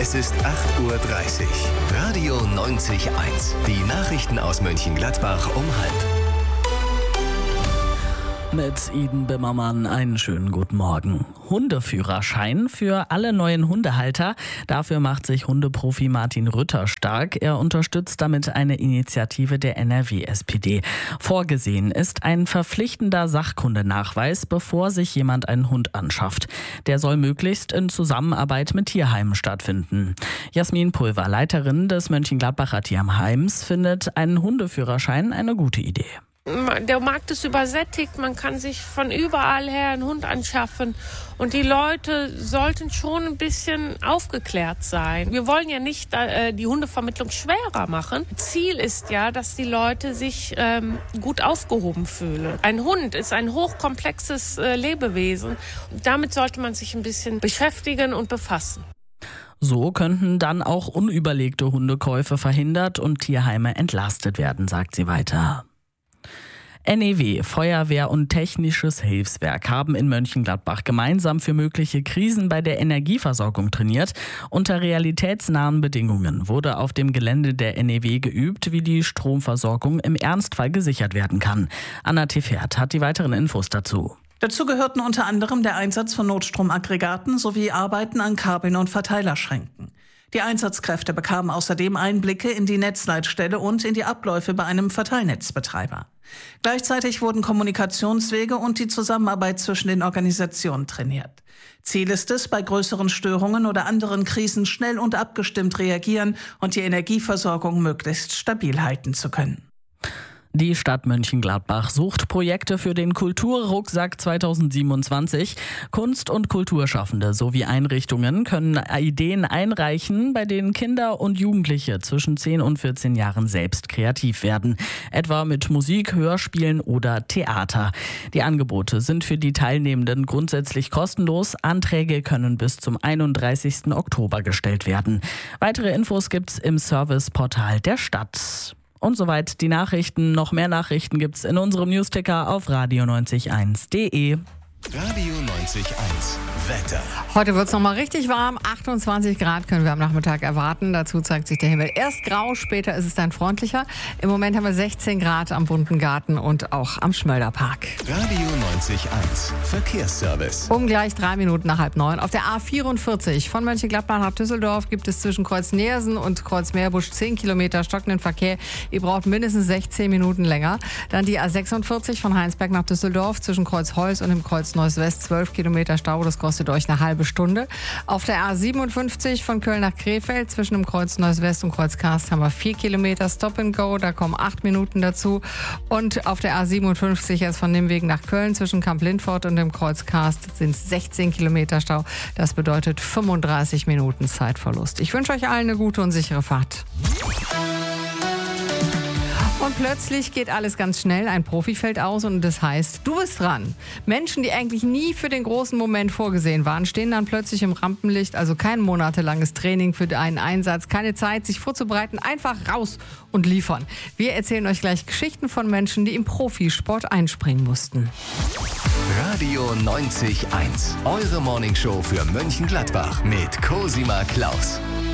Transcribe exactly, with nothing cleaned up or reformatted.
Es ist acht Uhr dreißig. Radio neunzig Komma eins. Die Nachrichten aus Mönchengladbach um halb. Mit Iden Bimmermann einen schönen guten Morgen. Hundeführerschein für alle neuen Hundehalter. Dafür macht sich Hundeprofi Martin Rütter stark. Er unterstützt damit eine Initiative der N R W S P D. Vorgesehen ist ein verpflichtender Sachkundenachweis, bevor sich jemand einen Hund anschafft. Der soll möglichst in Zusammenarbeit mit Tierheimen stattfinden. Jasmin Pulver, Leiterin des Mönchengladbacher Tierheims, findet einen Hundeführerschein eine gute Idee. Der Markt ist übersättigt, man kann sich von überall her einen Hund anschaffen und die Leute sollten schon ein bisschen aufgeklärt sein. Wir wollen ja nicht äh, die Hundevermittlung schwerer machen. Ziel ist ja, dass die Leute sich ähm, gut aufgehoben fühlen. Ein Hund ist ein hochkomplexes äh, Lebewesen. Damit sollte man sich ein bisschen beschäftigen und befassen. So könnten dann auch unüberlegte Hundekäufe verhindert und Tierheime entlastet werden, sagt sie weiter. N E W, Feuerwehr und Technisches Hilfswerk haben in Mönchengladbach gemeinsam für mögliche Krisen bei der Energieversorgung trainiert. Unter realitätsnahen Bedingungen wurde auf dem Gelände der N E W geübt, wie die Stromversorgung im Ernstfall gesichert werden kann. Anna Tefert hat die weiteren Infos dazu. Dazu gehörten unter anderem der Einsatz von Notstromaggregaten sowie Arbeiten an Kabeln und Verteilerschränken. Die Einsatzkräfte bekamen außerdem Einblicke in die Netzleitstelle und in die Abläufe bei einem Verteilnetzbetreiber. Gleichzeitig wurden Kommunikationswege und die Zusammenarbeit zwischen den Organisationen trainiert. Ziel ist es, bei größeren Störungen oder anderen Krisen schnell und abgestimmt reagieren und die Energieversorgung möglichst stabil halten zu können. Die Stadt Mönchengladbach sucht Projekte für den Kulturrucksack zweitausendsiebenundzwanzig. Kunst- und Kulturschaffende sowie Einrichtungen können Ideen einreichen, bei denen Kinder und Jugendliche zwischen zehn und vierzehn Jahren selbst kreativ werden. Etwa mit Musik, Hörspielen oder Theater. Die Angebote sind für die Teilnehmenden grundsätzlich kostenlos. Anträge können bis zum einunddreißigsten Oktober gestellt werden. Weitere Infos gibt's im Serviceportal der Stadt. Und soweit die Nachrichten. Noch mehr Nachrichten gibt's in unserem Newsticker auf radio neunzig eins punkt de. Radio neunzig Komma eins. Wetter. Heute wird es nochmal richtig warm. achtundzwanzig Grad können wir am Nachmittag erwarten. Dazu zeigt sich der Himmel erst grau, später ist es dann freundlicher. Im Moment haben wir sechzehn Grad am Bunten Garten und auch am Schmölderpark. Radio neunzig Komma eins. Verkehrsservice. Um gleich drei Minuten nach halb neun. Auf der A vierundvierzig von Mönchengladbach nach Düsseldorf gibt es zwischen Kreuz Neersen und Kreuz Meerbusch zehn Kilometer stockenden Verkehr. Ihr braucht mindestens sechzehn Minuten länger. Dann die A sechsundvierzig von Heinsberg nach Düsseldorf zwischen Kreuz Holz und dem Kreuz Neuss West zwölf Kilometer Stau. Das kostet euch eine halbe Stunde. Auf der A siebenundfünfzig von Köln nach Krefeld zwischen dem Kreuz Neuss West und Kreuz Karst haben wir vier Kilometer Stop and Go. Da kommen acht Minuten dazu. Und auf der A siebenundfünfzig erst von Nimwegen nach Köln zwischen Kamp Lindfort und dem Kreuz Karst sind es sechzehn Kilometer Stau. Das bedeutet fünfunddreißig Minuten Zeitverlust. Ich wünsche euch allen eine gute und sichere Fahrt. Und plötzlich geht alles ganz schnell, ein Profi fällt aus und das heißt, du bist dran. Menschen, die eigentlich nie für den großen Moment vorgesehen waren, stehen dann plötzlich im Rampenlicht, also kein monatelanges Training für einen Einsatz, keine Zeit, sich vorzubereiten, einfach raus und liefern. Wir erzählen euch gleich Geschichten von Menschen, die im Profisport einspringen mussten. Radio neunzig Komma eins. Eure Morningshow für Mönchengladbach mit Cosima Klaus.